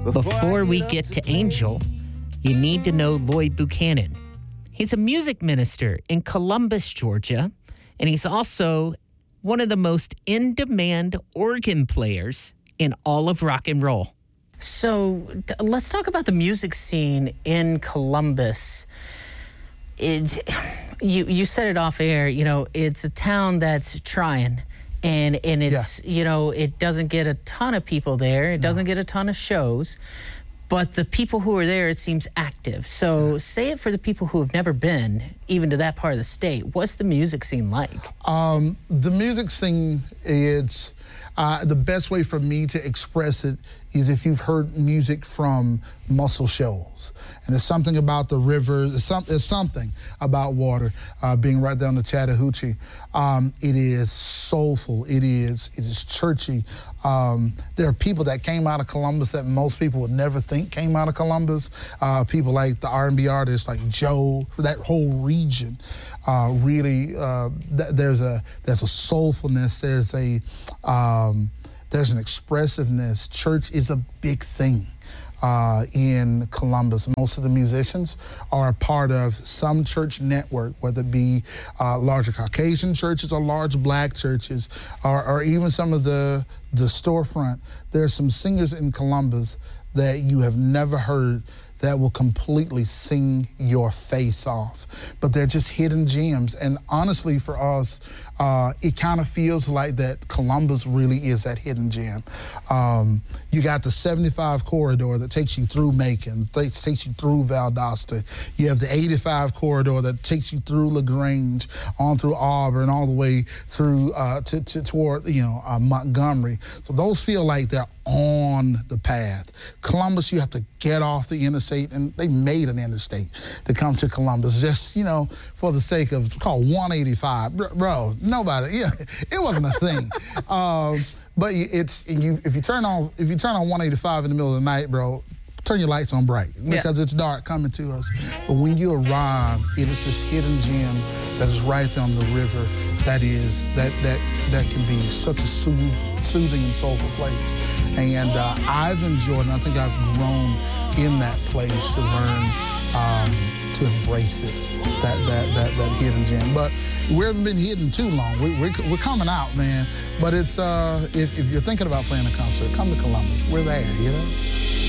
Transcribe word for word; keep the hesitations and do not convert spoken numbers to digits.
Before we get to Angel, you need to know Lloyd Buchanan. He's a music minister in Columbus, Georgia, and he's also one of the most in-demand organ players in all of rock and roll. So t- let's talk about the music scene in Columbus. It, you you said it off air, you know, it's a town that's trying. And and it's, yeah. you know, it doesn't get a ton of people there. It no. doesn't get a ton of shows. But the people who are there, it seems active. So yeah. say it for the people who have never been, even to that part of the state. What's the music scene like? Um, the music scene is, uh, the best way for me to express it is if you've heard music from Muscle Shoals. And there's something about the rivers, there's, some, there's something about water uh, being right down the Chattahoochee. Um, it is soulful, it is, it is churchy. Um, there are people that came out of Columbus that most people would never think came out of Columbus. Uh, people like the R and B artists like Joe, that whole region. Uh, really, uh, th- there's a there's a soulfulness, there's a um, there's an expressiveness. Church is a big thing uh, in Columbus. Most of the musicians are a part of some church network, whether it be uh, larger Caucasian churches or large black churches, or, or even some of the the storefront. There's some singers in Columbus that you have never heard that will completely sing your face off. But they're just hidden gems. And honestly, for us, uh, it kind of feels like that Columbus really is that hidden gem. Um, you got the seventy-five corridor that takes you through Macon, takes, takes you through Valdosta. You have the eighty-five corridor that takes you through LaGrange, on through Auburn, all the way through uh, to, to toward, you know, uh, Montgomery. So those feel like they're on the path. Columbus, you have to get off the interstate, and they made an interstate to come to Columbus just, you know, for the sake of, it's called one eighty-five. Bro, bro nobody, yeah, it wasn't a thing. um, but it's, you, if you turn on, if you turn on one eighty-five in the middle of the night, bro, turn your lights on bright because yeah. it's dark coming to us. But when you arrive, it is this hidden gem that is right there on the river. That is, that that that can be such a sooth, soothing and soulful place. And uh, I've enjoyed, and I think I've grown in that place to learn um, to embrace it, that that that that hidden gem. But we haven't been hidden too long. We, we're, we're coming out, man. But it's uh, if, if you're thinking about playing a concert, come to Columbus. We're there, you know.